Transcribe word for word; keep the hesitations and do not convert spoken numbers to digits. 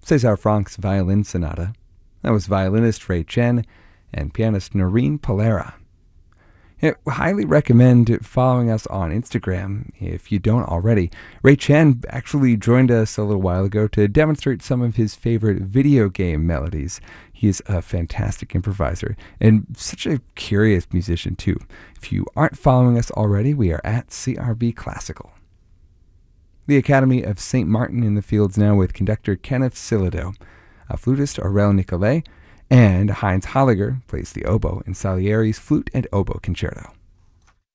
César Franck's Violin Sonata. That was violinist Ray Chen and pianist Noreen Polera. I highly recommend following us on Instagram if you don't already. Ray Chen actually joined us a little while ago to demonstrate some of his favorite video game melodies. He is a fantastic improviser and such a curious musician too. If you aren't following us already, we are at C R B Classical. The Academy of Saint Martin in the fields now with conductor Kenneth Silido, a flutist Aurel Nicolet, and Heinz Holliger plays the oboe in Salieri's Flute and Oboe Concerto.